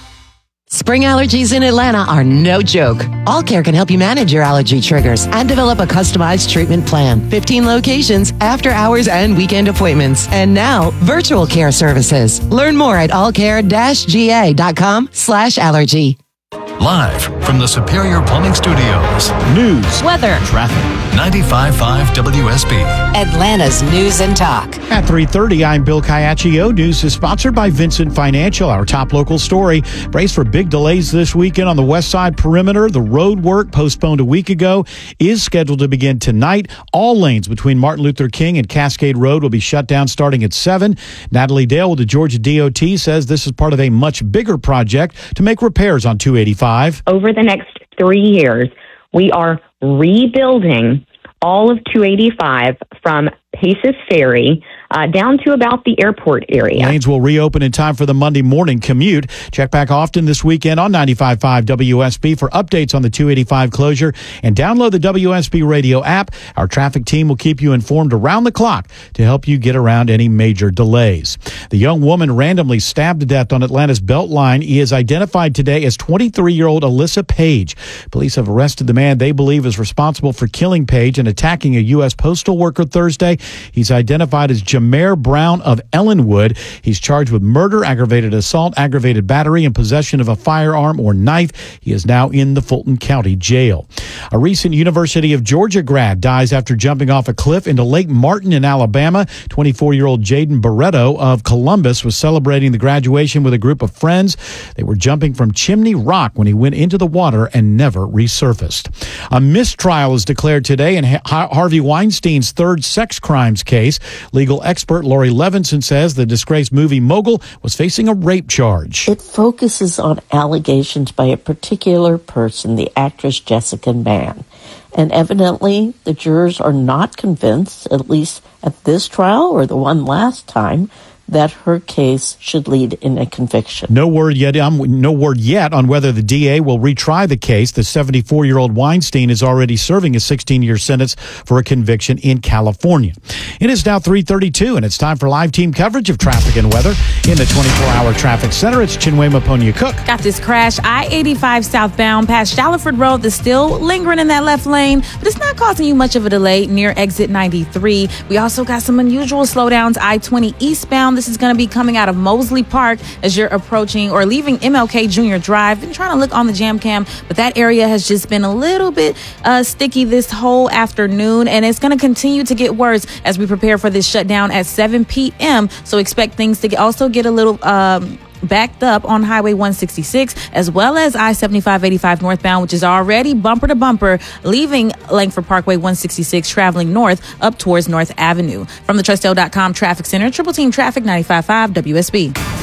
Spring allergies in Atlanta are no joke. All Care can help you manage your allergy triggers and develop a customized treatment plan. fifteen locations, after hours and weekend appointments. And now, virtual care services. Learn more at allcare dash G A dot com slash allergy. Live from the Superior Plumbing Studios. News, weather, traffic. ninety-five point five W S B. Atlanta's News and Talk. At three thirty, I'm Bill Caiaccio. News is sponsored by Vincent Financial. Our top local story. Brace for big delays this weekend on the west side perimeter. The road work, postponed a week ago, is scheduled to begin tonight. All lanes between Martin Luther King and Cascade Road will be shut down starting at seven. Natalie Dale with the Georgia D O T says this is part of a much bigger project to make repairs on two eighty-five. Over the next three years, we are rebuilding all of two eighty-five from Paces Ferry uh, down to about the airport area. Lanes will reopen in time for the Monday morning commute. Check back often this weekend on ninety-five point five W S B for updates on the two eighty-five closure and download the W S B radio app. Our traffic team will keep you informed around the clock to help you get around any major delays. The young woman randomly stabbed to death on Atlanta's Beltline is identified today as twenty-three-year-old Alyssa Page. Police have arrested the man they believe is responsible for killing Page and attacking a U S postal worker Thursday. He's identified as Jameer Brown of Ellenwood. He's charged with murder, aggravated assault, aggravated battery, and possession of a firearm or knife. He is now in the Fulton County Jail. A recent University of Georgia grad dies after jumping off a cliff into Lake Martin in Alabama. twenty-four-year-old Jaden Barreto of Columbus was celebrating the graduation with a group of friends. They were jumping from Chimney Rock when he went into the water and never resurfaced. A mistrial is declared today in Harvey Weinstein's third sex crimes case. Legal expert Lori Levinson says the disgraced movie mogul was facing a rape charge. It focuses on allegations by a particular person, the actress Jessica Mann. And evidently, the jurors are not convinced, at least at this trial or the one last time, that her case should lead in a conviction. No word yet. Um, no word yet on whether the D A will retry the case. The seventy-four-year-old Weinstein is already serving a sixteen-year sentence for a conviction in California. It is now three thirty-two, and it's time for live team coverage of traffic and weather in the twenty-four hour traffic center. It's Chinwe Maponia Cook. Got this crash, I eighty-five southbound past Stallaford Road. That's still lingering in that left lane, but it's not causing you much of a delay near exit ninety-three. We also got some unusual slowdowns, I twenty eastbound. This is going to be coming out of Mosley Park as you're approaching or leaving M L K Junior Drive. Been trying to look on the jam cam, but that area has just been a little bit uh, sticky this whole afternoon, and it's going to continue to get worse as we prepare for this shutdown at seven p.m. So expect things to get, also get a little um, backed up on Highway one sixty-six as well as I seventy-five eighty-five northbound, which is already bumper to bumper, leaving Langford Parkway one sixty-six traveling north up towards North Avenue. From the Trustdale dot com Traffic Center, Triple Team Traffic ninety-five point five W S B.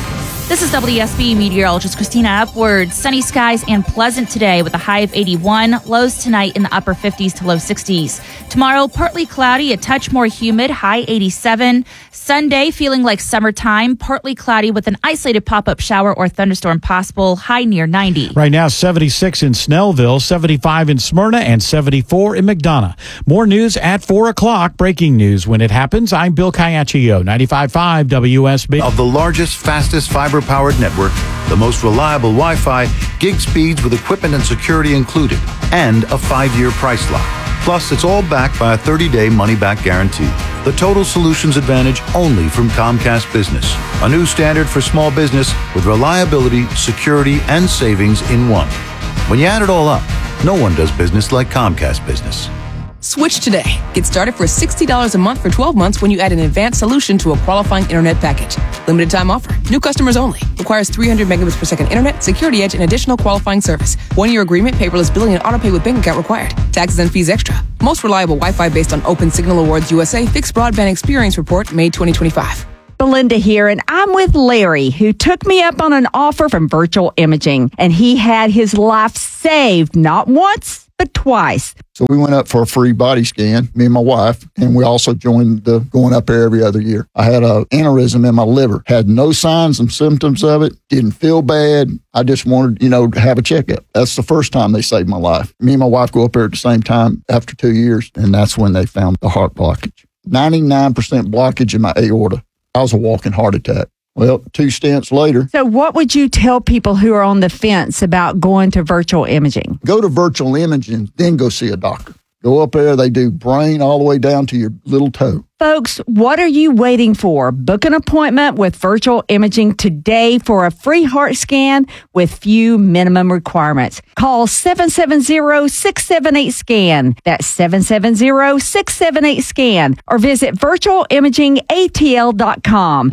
This is W S B meteorologist Christina Upward. Sunny skies and pleasant today with a high of eighty-one. Lows tonight in the upper fifties to low sixties. Tomorrow, partly cloudy, a touch more humid, high eighty-seven. Sunday, feeling like summertime, partly cloudy with an isolated pop-up shower or thunderstorm possible, high near ninety. Right now, seventy-six in Snellville, seventy-five in Smyrna, and seventy-four in McDonough. More news at four o'clock. Breaking news when it happens. I'm Bill Caiaccio, ninety-five point five W S B. Of the largest, fastest fiber-powered network, the most reliable Wi-Fi, gig speeds with equipment and security included, and a five-year price lock. Plus, it's all backed by a thirty-day money-back guarantee. The Total Solutions Advantage only from Comcast Business. A new standard for small business with reliability, security, and savings in one. When you add it all up, no one does business like Comcast Business. Switch today. Get started for sixty dollars a month for twelve months when you add an advanced solution to a qualifying internet package. Limited time offer. New customers only. Requires three hundred megabits per second internet, security edge, and additional qualifying service. One-year agreement, paperless billing, and autopay with bank account required. Taxes and fees extra. Most reliable Wi-Fi based on Open Signal Awards U S A Fixed Broadband Experience Report, May twenty twenty-five. Belinda here, and I'm with Larry, who took me up on an offer from Virtual Imaging, and he had his life saved not once, but twice. So we went up for a free body scan, me and my wife, and we also joined the going up there every other year. I had an aneurysm in my liver, had no signs and symptoms of it, didn't feel bad. I just wanted, you know, to have a checkup. That's the first time they saved my life. Me and my wife go up there at the same time after two years, and that's when they found the heart blockage. ninety-nine percent blockage in my aorta. I was a walking heart attack. Well, two stents later. So what would you tell people who are on the fence about going to Virtual Imaging? Go to Virtual Imaging, then go see a doctor. Go up there, they do brain all the way down to your little toe. Folks, what are you waiting for? Book an appointment with Virtual Imaging today for a free heart scan with few minimum requirements. Call seven seven zero, six seven eight, SCAN. That's seven seven zero, six seven eight, SCAN. Or visit virtual imaging A T L dot com.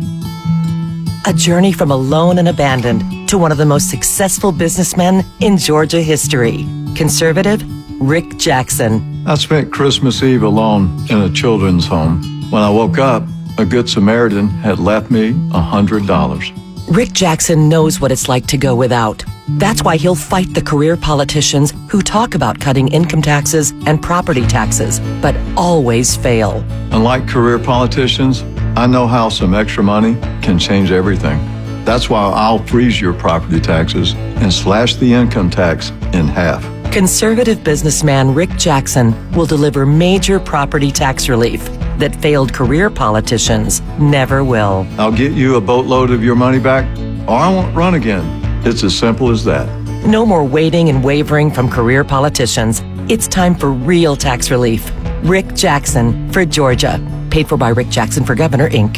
A journey from alone and abandoned to one of the most successful businessmen in Georgia history. Conservative Rick Jackson. I spent Christmas Eve alone in a children's home. When I woke up, a Good Samaritan had left me one hundred dollars. Rick Jackson knows what it's like to go without. That's why he'll fight the career politicians who talk about cutting income taxes and property taxes, but always fail. Unlike career politicians, I know how some extra money can change everything. That's why I'll freeze your property taxes and slash the income tax in half. Conservative businessman Rick Jackson will deliver major property tax relief that failed career politicians never will. I'll get you a boatload of your money back, or I won't run again. It's as simple as that. No more waiting and wavering from career politicians. It's time for real tax relief. Rick Jackson for Georgia. Paid for by Rick Jackson for Governor, Incorporated.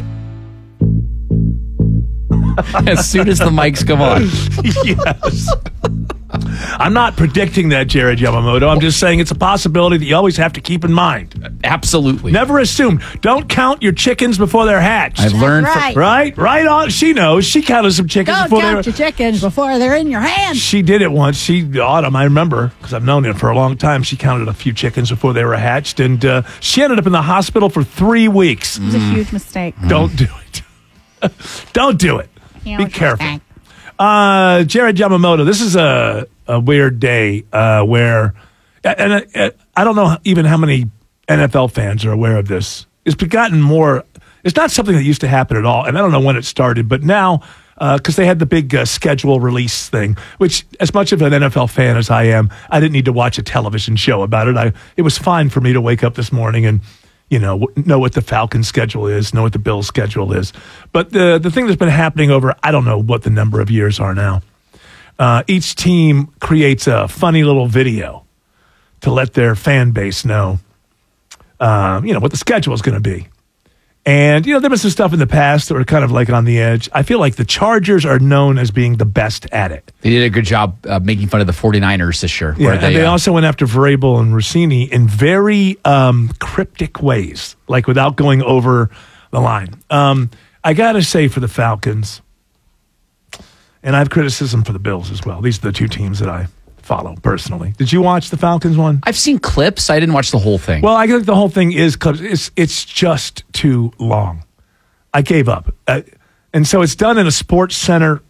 As soon as the mics come on. Yes. I'm not predicting that, Jared Yamamoto. I'm just saying it's a possibility that you always have to keep in mind. Absolutely. Never assume. Don't count your chickens before they're hatched. I've learned right. From, right? Right on. She knows. She counted some chickens Don't before they were. count your chickens before they're in your hand. She did it once. She, Autumn, I remember, because I've known her for a long time. She counted a few chickens before they were hatched, and uh, she ended up in the hospital for three weeks. It was a huge mistake. Don't do it. Don't do it. Huge Be careful. mistake. Uh, Jared Yamamoto, this is a, a weird day uh, where, and uh, I don't know even how many N F L fans are aware of this. It's gotten more, it's not something that used to happen at all, and I don't know when it started, but now, because uh, they had the big uh, schedule release thing, which as much of an N F L fan as I am, I didn't need to watch a television show about it. I It was fine for me to wake up this morning and you know, know what the Falcons schedule is, know what the Bills schedule is. But the the thing that's been happening over, I don't know what the number of years are now. Uh, each team creates a funny little video to let their fan base know, uh, you know, what the schedule is going to be. And, you know, there was some stuff in the past that were kind of like on the edge. I feel like the Chargers are known as being the best at it. They did a good job uh, making fun of the 49ers this year. Yeah, they, and they uh, also went after Vrabel and Rossini in very um, cryptic ways, like without going over the line. Um, I got to say for the Falcons, and I have criticism for the Bills as well. These are the two teams that I follow personally. Did you watch the Falcons one? I've seen clips. I didn't watch the whole thing. Well, I think the whole thing is clips. It's, it's just too long. I gave up. Uh, and so it's done in a Sports Center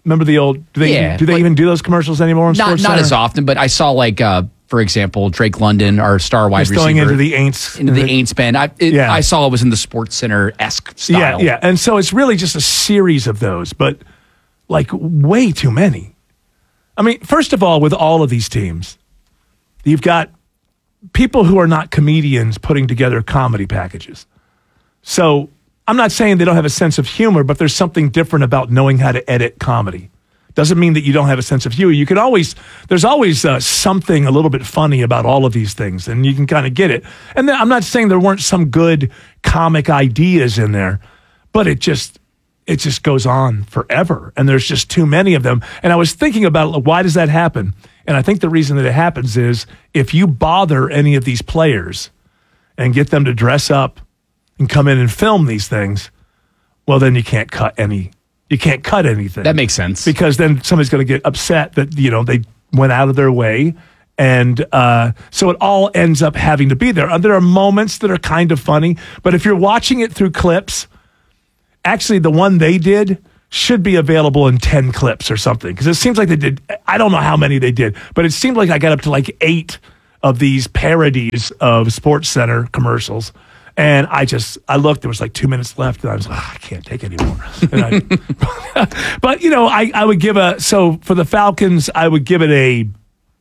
Remember the old? Do they, Yeah, do they like- even do those commercials anymore on Not Sports not Center? as often, but I saw like uh, for example, Drake London, our star wide He's receiver, going into the Aints. into the Aints band. I it, Yeah. I saw it was in the Sports Center esque style. Yeah, yeah. And so it's really just a series of those, but like way too many. I mean, first of all, with all of these teams, you've got people who are not comedians putting together comedy packages. So I'm not saying they don't have a sense of humor, but there's something different about knowing how to edit comedy. Doesn't mean that you don't have a sense of humor. You can always, there's always uh, something a little bit funny about all of these things, and you can kind of get it. And then, I'm not saying there weren't some good comic ideas in there, but it just, it just goes on forever, and there's just too many of them. And I was thinking about like, why does that happen? And I think the reason that it happens is if you bother any of these players and get them to dress up and come in and film these things, well, then you can't cut any. You can't cut anything. That makes sense. Because then somebody's going to get upset that, you know, they went out of their way. And uh, so it all ends up having to be there. There are moments that are kind of funny, but if you're watching it through clips, actually the one they did should be available in ten clips or something. Because it seems like they did, I don't know how many they did, but it seemed like I got up to like eight of these parodies of Sports Center commercials. And I just, I looked, there was like two minutes left, and I was like, oh, I can't take it anymore. And I, but, you know, I, I would give a, so for the Falcons, I would give it a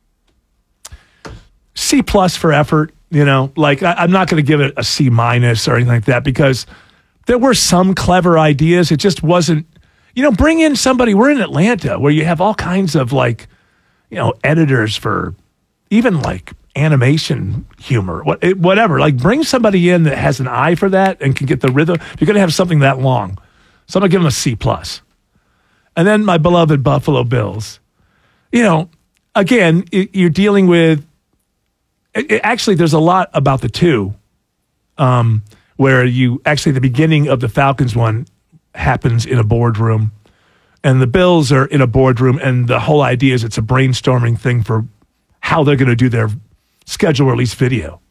C plus for effort, you know. Like, I, I'm not going to give it a C minus or anything like that, because there were some clever ideas. It just wasn't, you know, bring in somebody, we're in Atlanta, where you have all kinds of, like, you know, editors for even, like, animation humor, what, it, whatever. Like, bring somebody in that has an eye for that and can get the rhythm. You're going to have something that long. So I'm going to give them a C plus. And then my beloved Buffalo Bills. You know, again, it, you're dealing with, it, it, actually, there's a lot about the two um, where you, actually, the beginning of the Falcons one happens in a boardroom. And the Bills are in a boardroom, and the whole idea is it's a brainstorming thing for how they're going to do their schedule release video.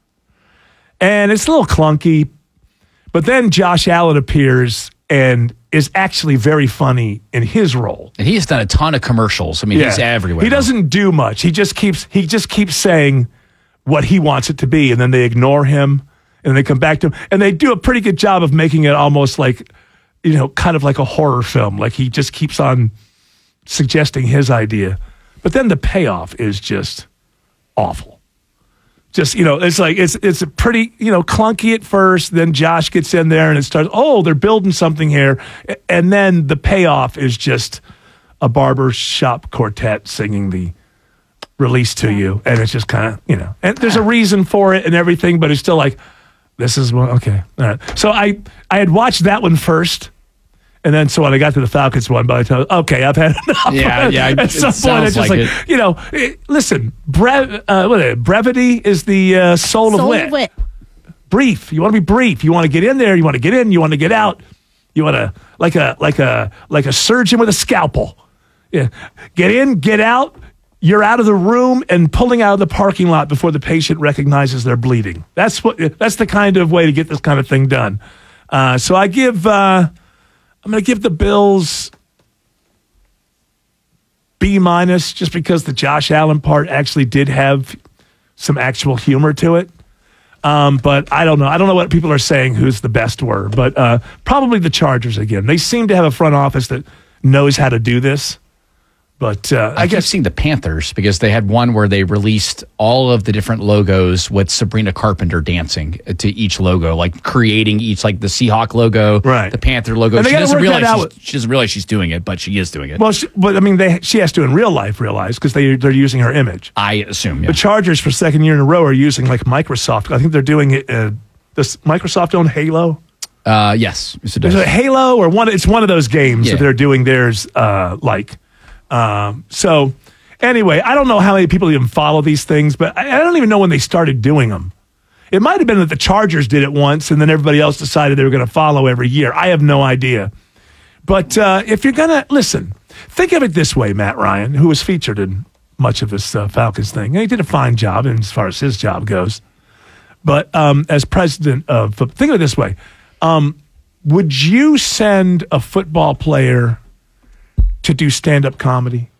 And it's a little clunky, but then Josh Allen appears and is actually very funny in his role. And he's done a ton of commercials. I mean, he's everywhere. He doesn't do much. He just keeps he just keeps saying what he wants it to be, and then they ignore him, and they come back to him, and they do a pretty good job of making it almost like, you know, kind of like a horror film. Like, he just keeps on suggesting his idea. But then the payoff is just awful. Just, you know, it's like, it's it's a pretty, you know, clunky at first. Then Josh gets in there and it starts, oh, they're building something here. And then the payoff is just a barbershop quartet singing the release to you. And it's just kind of, you know, and there's a reason for it and everything, but it's still like, this is one, okay. All right. So I, I had watched that one first. And then, so when I got to the Falcons one, by the time, okay, I've had enough. Yeah, yeah. At some point, it's just like, like you know, it, listen, brev, uh, what is it? Brevity is the uh, soul, Soul of wit. of wit. Brief. You want to be brief. You want to get in there. You want to get in. You want to get out. You want to, like a like a like a surgeon with a scalpel. Yeah, get in, get out. You're out of the room and pulling out of the parking lot before the patient recognizes they're bleeding. That's what. That's the kind of way to get this kind of thing done. Uh, so I give. Uh, I'm going to give the Bills B minus, just because the Josh Allen part actually did have some actual humor to it. Um, but I don't know. I don't know what people are saying who's the best were, but uh, probably the Chargers again. They seem to have a front office that knows how to do this. But uh, I, I guess seeing the Panthers, because they had one where they released all of the different logos with Sabrina Carpenter dancing to each logo, like creating each, like the Seahawk logo, right, the Panther logo. And She they gotta doesn't work that realize out. she's, she doesn't realize she's doing it, but she is doing it. Well, she, but I mean, they she has to in real life realize, because they they're using her image. I assume. Yeah. The Chargers for second year in a row are using like Microsoft. I think they're doing it. Uh, does Microsoft own Halo? Uh, yes, yes it Is does. it Halo or one? It's one of those games Yeah. that they're doing theirs uh, like. Um, so anyway, I don't know how many people even follow these things, but I, I don't even know when they started doing them. It might have been that the Chargers did it once and then everybody else decided they were going to follow every year. I have no idea. But uh, if you're going to listen, think of it this way, Matt Ryan, who was featured in much of this uh, Falcons thing. And he did a fine job in as far as his job goes. But um, as president of, think of it this way. Um, would you send a football player to do stand-up comedy.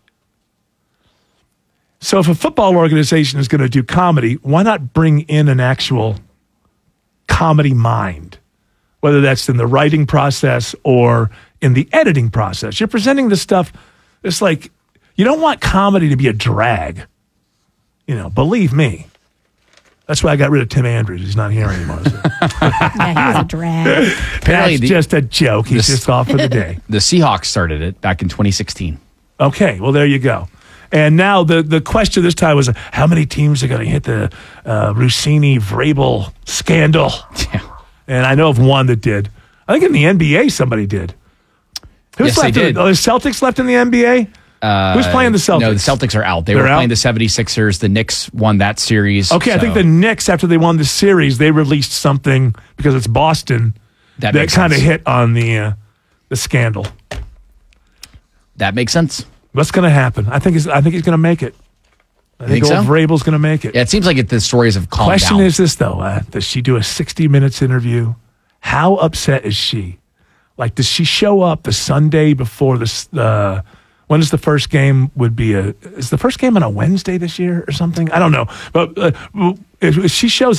So if a football organization is going to do comedy, why not bring in an actual comedy mind, whether that's in the writing process or in the editing process? You're presenting this stuff. It's like, you don't want comedy to be a drag. You know, believe me. That's why I got rid of Tim Andrews. He's not here anymore. So. Yeah, he was a drag. That's the, just a joke. He's the, just off for the day. The Seahawks started it back in twenty sixteen. Okay, well, there you go. And now the, the question this time was, how many teams are going to hit the uh, Rossini-Vrabel scandal? Yeah. And I know of one that did. I think in the N B A somebody did. Who's yes, left they in, did. Are the Celtics left in the N B A? Uh, Who's playing the Celtics? No, the Celtics are out. They They're were playing out? the seventy-sixers. The Knicks won that series. Okay, so. I think the Knicks, after they won the series, they released something, because it's Boston, that, that kind of hit on the uh, the scandal. That makes sense. What's going to happen? I think he's, I think he's going to make it. I think, think old so? Vrabel's going to make it. Yeah, it seems like it, the stories have calmed Question down. is this, though. Uh, does she do a sixty minutes interview? How upset is she? Like, does she show up the Sunday before the, uh, when is the first game would be a, is the first game on a Wednesday this year or something? I don't know. But uh, if she shows